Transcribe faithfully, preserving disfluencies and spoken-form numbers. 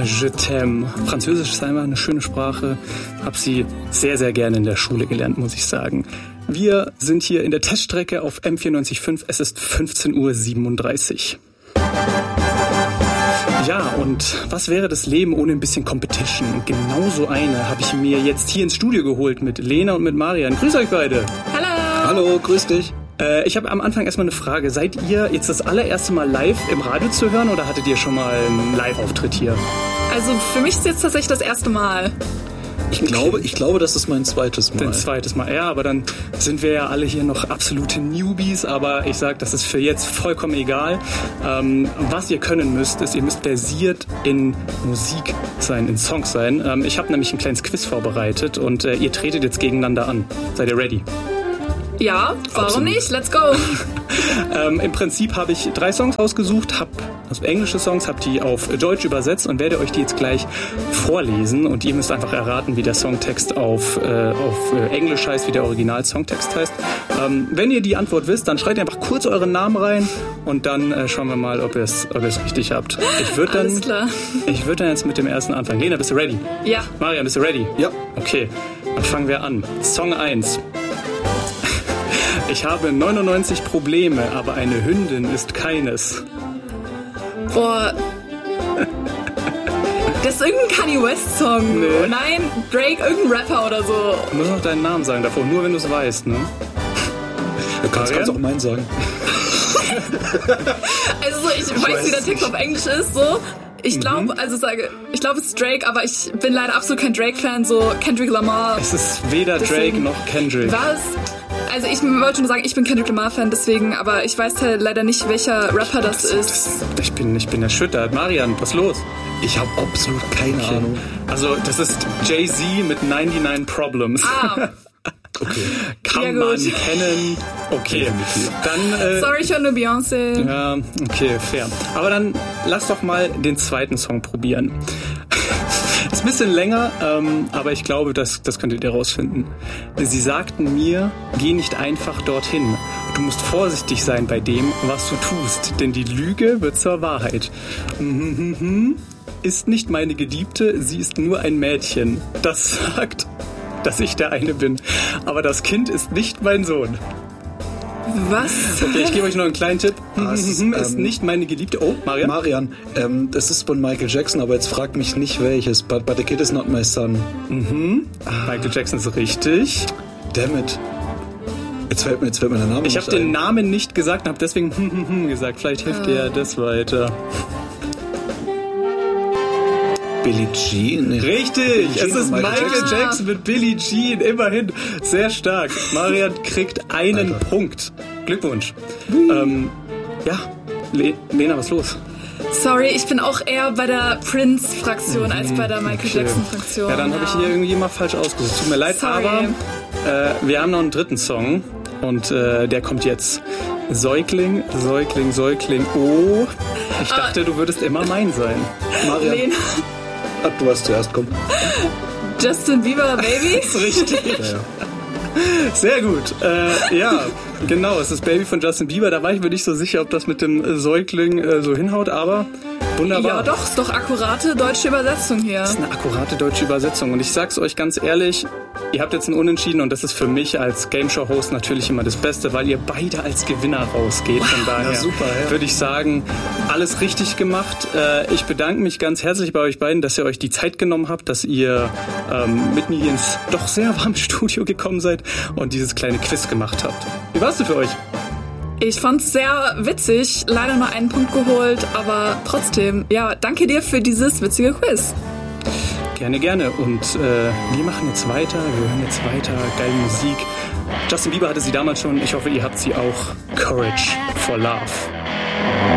Je t'aime. Französisch ist einfach eine schöne Sprache. Hab sie sehr, sehr gerne in der Schule gelernt, muss ich sagen. Wir sind hier in der Teststrecke auf M vierundneunzig Komma fünf. Es ist fünfzehn Uhr siebenunddreißig. Ja, und was wäre das Leben ohne ein bisschen Competition? Und genau so eine habe ich mir jetzt hier ins Studio geholt mit Lena und mit Marian. Grüß euch beide. Hallo. Hallo, grüß dich. Äh, ich habe am Anfang erstmal eine Frage. Seid ihr jetzt das allererste Mal live im Radio zu hören oder hattet ihr schon mal einen Live-Auftritt hier? Also für mich ist es jetzt tatsächlich das erste Mal. Ich glaube, ich glaube, das ist mein zweites Mal. Dein zweites Mal, ja, aber dann sind wir ja alle hier noch absolute Newbies, aber ich sag, das ist für jetzt vollkommen egal. Ähm, was ihr können müsst, ist, ihr müsst versiert in Musik sein, in Songs sein. Ähm, ich habe nämlich ein kleines Quiz vorbereitet und äh, ihr tretet jetzt gegeneinander an. Seid ihr ready? Ja, warum Absolut. nicht? Let's go! ähm, Im Prinzip habe ich drei Songs ausgesucht, habe also englische Songs, habe die auf Deutsch übersetzt und werde euch die jetzt gleich vorlesen. Und ihr müsst einfach erraten, wie der Songtext auf, äh, auf äh, Englisch heißt, wie der Original-Songtext heißt. Ähm, wenn ihr die Antwort wisst, dann schreibt einfach kurz euren Namen rein und dann äh, schauen wir mal, ob ihr es ob richtig habt. Ich würde dann, Alles klar. ich würd dann jetzt mit dem ersten anfangen. Lena, bist du ready? Ja. Marian, bist du ready? Ja. Okay, dann fangen wir an. Song eins. Ich habe neunundneunzig Probleme, aber eine Hündin ist keines. Boah. Das ist irgendein Kanye West Song. Nee. Nein, Drake, irgendein Rapper oder so. Du musst noch deinen Namen sagen davor, nur wenn du es weißt, ne? Du kannst, kannst auch meinen sagen. Also so, ich, ich weiß, weiß wie der es Text auf Englisch ist, so. Ich glaube, mhm. also sage, ich glaube, es ist Drake, aber ich bin leider absolut kein Drake-Fan, so Kendrick Lamar. Es ist weder Deswegen, Drake noch Kendrick. Was? Also ich wollte nur sagen, ich bin Kendrick Lamar-Fan, deswegen, aber ich weiß halt leider nicht, welcher Rapper das, das ist. Das, ich, bin, ich bin erschüttert. Marian, was ist los? Ich habe absolut keine okay. Ahnung. Also das ist Jay-Z mit neunundneunzig Problems. Ah. Okay. Kann ja, man kennen. Okay. Dann, äh, Sorry, ich höre nur Beyoncé. Ja, okay, fair. Aber dann lass doch mal den zweiten Song probieren. Ist ein bisschen länger, ähm, aber ich glaube, das, das könntet ihr rausfinden. Sie sagten mir, geh nicht einfach dorthin. Du musst vorsichtig sein bei dem, was du tust, denn die Lüge wird zur Wahrheit. Ist nicht meine Geliebte, sie ist nur ein Mädchen. Das sagt, dass ich der eine bin. Aber das Kind ist nicht mein Sohn. Was? Okay, ich gebe euch noch einen kleinen Tipp. Ah, es ist, ist ähm, nicht meine Geliebte. Oh, Marian? Marian, ähm, das ist von Michael Jackson, aber jetzt fragt mich nicht welches. But, but the kid is not my son. Mhm. Ah. Michael Jackson ist richtig. Damn it. Jetzt fällt mir, jetzt fällt mir der Name Ich nicht habe den ein. Namen nicht gesagt und habe deswegen gesagt. Vielleicht hilft dir ja das weiter. Billie Jean? Nee. Richtig, Billie es Jean ist von Michael Jackson. Jackson. mit Billie Jean, immerhin. Sehr stark. Marian kriegt einen Alter. Punkt. Glückwunsch. Ähm, ja, Le- Lena, was ist los? Sorry, ich bin auch eher bei der Prince-Fraktion als bei der Michael Okay. Jackson-Fraktion. Ja, dann habe ich hier irgendwie mal falsch ausgesucht. Tut mir leid, Sorry. aber äh, wir haben noch einen dritten Song und äh, der kommt jetzt. Säugling, Säugling, Säugling. Oh, ich dachte, ah. du würdest immer mein sein. Marian, Lena. ah, du warst zuerst, komm. Justin Bieber, Baby. Das ist richtig. Ja, ja. Sehr gut. Äh, ja, genau, es ist Baby von Justin Bieber. Da war ich mir nicht so sicher, ob das mit dem Säugling äh, so hinhaut, aber wunderbar. Ja, doch, ist doch akkurate deutsche Übersetzung hier. Das ist eine akkurate deutsche Übersetzung. Und ich sag's euch ganz ehrlich, ihr habt jetzt einen Unentschieden und das ist für mich als Gameshow-Host natürlich immer das Beste, weil ihr beide als Gewinner rausgeht. Von daher ja, super, ja. würde ich sagen, alles richtig gemacht. Äh, ich bedanke mich ganz herzlich bei euch beiden, dass ihr euch die Zeit genommen habt, dass ihr ähm, mit mir ins doch sehr warme Studio gekommen seid und dieses kleine Quiz gemacht habt. Wie war's denn für euch? Ich fand's sehr witzig, leider nur einen Punkt geholt, aber trotzdem, ja, danke dir für dieses witzige Quiz. Gerne, gerne. Und äh, wir machen jetzt weiter, wir hören jetzt weiter, geile Musik. Justin Bieber hatte sie damals schon, ich hoffe, ihr habt sie auch. Courage for Love.